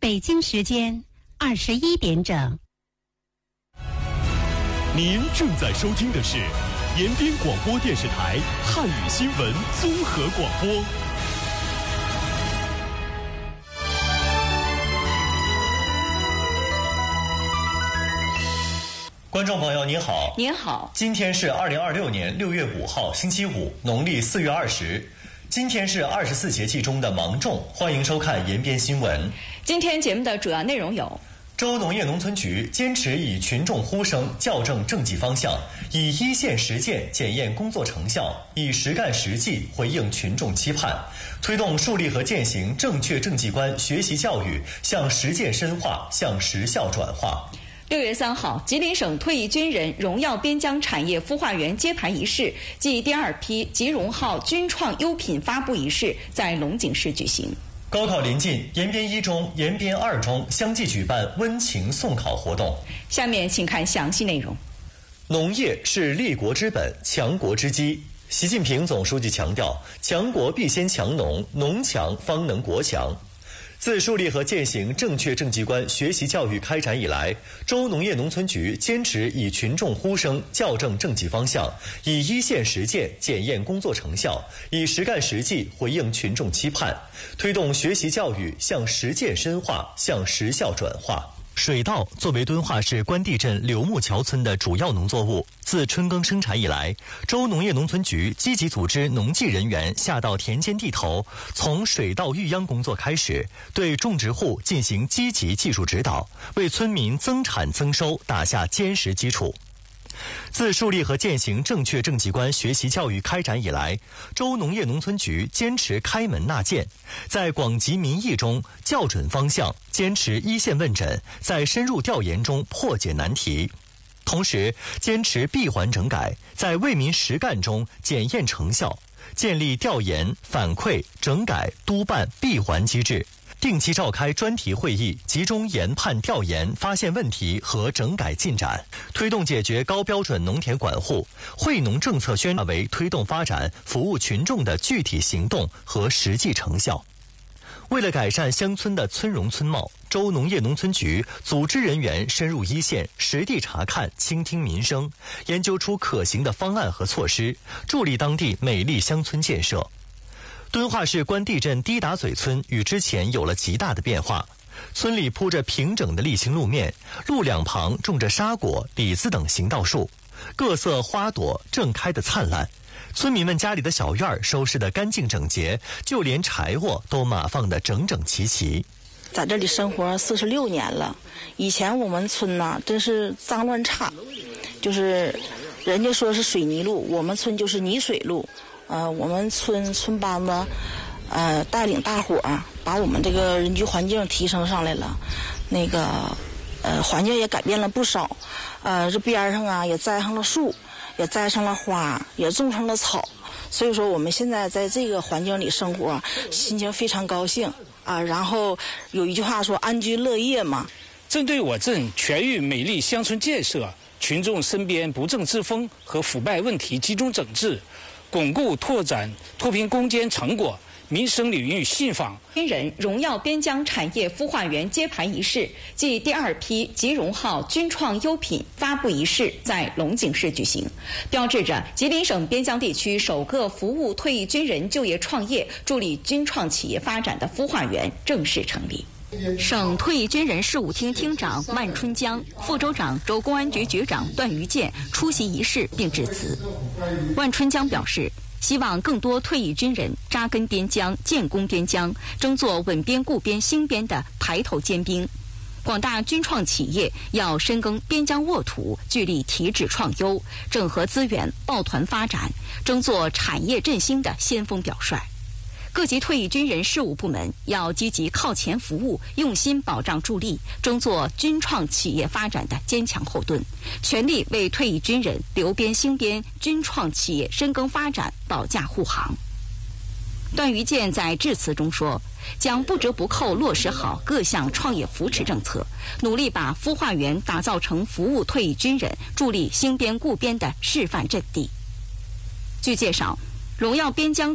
北京时间21点整。 您正在收听的是延边广播电视台汉语新闻综合广播。 观众朋友您好， 您好， 今天是2026年6月5号星期五，农历4月20。今天是24节气中的芒种，欢迎收看延边新闻。 今天节目的主要内容有： 州农业农村局坚持以群众呼声校正政绩方向，以一线实践检验工作成效，以实干实际回应群众期盼，推动树立和践行正确政绩观学习教育向实践深化，向实效转化。 6月3号，吉林省退役军人荣耀边疆产业孵化园揭牌仪式暨第2批吉荣号军创优品发布仪式在龙井市举行。 高考临近，延边一中、延边二中相继举办温情送考活动。 下面请看详细内容。 农业是立国之本，强国之基。习近平总书记强调，强国必先强农，农强方能国强。自树立和践行正确政绩观学习教育开展以来，州农业农村局坚持以群众呼声校正政绩方向，以一线实践检验工作成效，以实干实际回应群众期盼，推动学习教育向实践深化，向实效转化。水稻作为敦化市关地镇柳木桥村的主要农作物，自春耕生产以来，州农业农村局积极组织农技人员下到田间地头，从水稻育秧工作开始，对种植户进行积极技术指导，为村民增产增收打下坚实基础。自树立和践行正确政绩观学习教育开展以来，州农业农村局坚持开门纳谏，在广集民意中校准方向，坚持一线问诊，在深入调研中破解难题，同时坚持闭环整改，在为民实干中检验成效，建立调研、反馈、整改、督办闭环机制，定期召开专题会议，集中研判调研，发现问题和整改进展，推动解决高标准农田管护、惠农政策宣传为推动发展、服务群众的具体行动和实际成效。为了改善乡村的村容村貌，州农业农村局组织人员深入一线，实地查看、倾听民生，研究出可行的方案和措施，助力当地美丽乡村建设。敦化市关地镇低打嘴村与之前有了极大的变化，村里铺着平整的沥青路面，路两旁种着沙果、李子等行道树，各色花朵正开得灿烂。村民们家里的小院收拾得干净整洁，就连柴火都码放得整整齐齐。 在这里生活46年了，以前我们村呐真是脏乱差，就是人家说是水泥路，我们村就是泥水路。我们村班子带领大伙把我们这个人居环境提升上来了，那个环境也改变了不少。这边上也栽上了树，也栽上了花，也种上了草。所以说我们现在在这个环境里生活，心情非常高兴啊。然后有一句话说安居乐业嘛。 针对我镇全域美丽乡村建设，群众身边不正之风和腐败问题集中整治，巩固拓展脱贫攻坚成果，民生领域信访。 军人荣耀边疆产业孵化园揭牌仪式暨第2批吉荣号军创优品发布仪式在龙井市举行，标志着吉林省边疆地区首个服务退役军人就业创业、助力军创企业发展的孵化园正式成立。省退役军人事务厅厅长万春江、副州长、州公安局局长段于建出席仪式并致辞。万春江表示，希望更多退役军人扎根边疆、建功边疆，争做稳边固边兴边的排头尖兵。广大军创企业要深耕边疆沃土，聚力提质创优，整合资源，抱团发展，争做产业振兴的先锋表率。各级退役军人事务部门要积极靠前服务，用心保障助力，争做军创企业发展的坚强后盾，全力为退役军人留边兴边、军创企业深耕发展保驾护航。段于建在致辞中说，将不折不扣落实好各项创业扶持政策，努力把孵化园打造成服务退役军人、助力兴边固边的示范阵地。据介绍，荣耀边疆